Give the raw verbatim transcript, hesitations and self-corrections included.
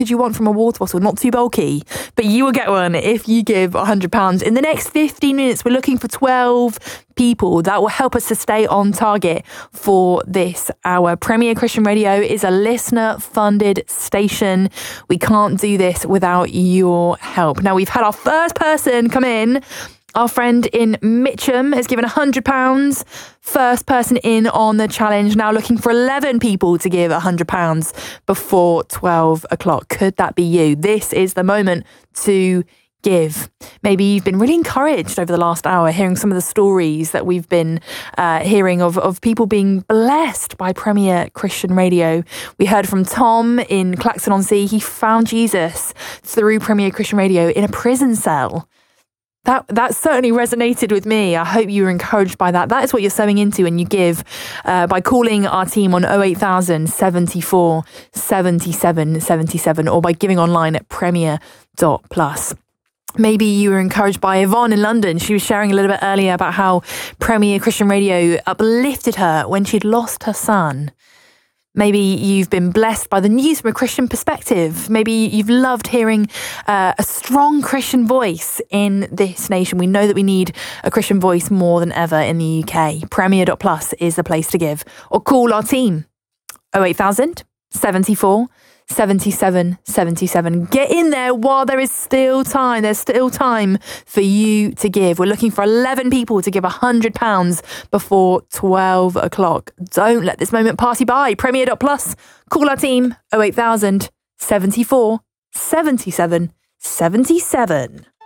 could you want from a water bottle? Not too bulky, but you will get one if you give one hundred pounds. In the next fifteen minutes, we're looking for twelve people that will help us to stay on target for this hour. Premier Christian Radio is a listener-funded station. We can't do this without your help. Now, we've had our first person come in. Our friend in Mitcham has given one hundred pounds. First person in on the challenge. Now looking for eleven people to give one hundred pounds before twelve o'clock. Could that be you? This is the moment to give. Maybe you've been really encouraged over the last hour hearing some of the stories that we've been uh, hearing of, of people being blessed by Premier Christian Radio. We heard from Tom in Clacton-on-Sea. He found Jesus through Premier Christian Radio in a prison cell. That that certainly resonated with me. I hope you were encouraged by that. That is what you're sowing into when you give uh, by calling our team on oh eight thousand, seventy-four, seventy-seven, seventy-seven or by giving online at premier dot plus. Maybe you were encouraged by Yvonne in London. She was sharing a little bit earlier about how Premier Christian Radio uplifted her when she'd lost her son. Maybe you've been blessed by the news from a Christian perspective. Maybe you've loved hearing uh, a strong Christian voice in this nation. We know that we need a Christian voice more than ever in the U K. premier dot plus is the place to give. Or call our team. oh eight thousand, seventy-four, seventy-seven, seventy-seven. Get in there while there is still time. There's still time for you to give. We're looking for eleven people to give one hundred pounds before twelve o'clock. Don't let this moment pass you by. premier dot plus. Call our team oh eight thousand, seventy-four, seventy-seven, seventy-seven.